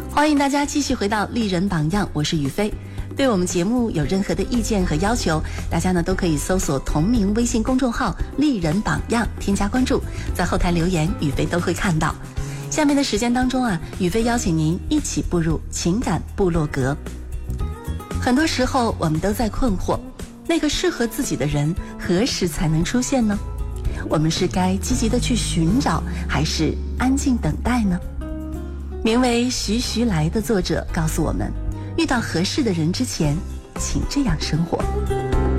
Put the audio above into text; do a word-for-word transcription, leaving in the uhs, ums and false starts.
欢迎大家继续回到丽人榜样，我是雨飞。对我们节目有任何的意见和要求，大家呢都可以搜索同名微信公众号丽人榜样，添加关注，在后台留言，雨飞都会看到。下面的时间当中啊，雨飞邀请您一起步入情感部落格。很多时候我们都在困惑，那个适合自己的人何时才能出现呢？我们是该积极的去寻找，还是安静等待呢？名为徐徐来的作者告诉我们，遇到合适的人之前，请这样生活。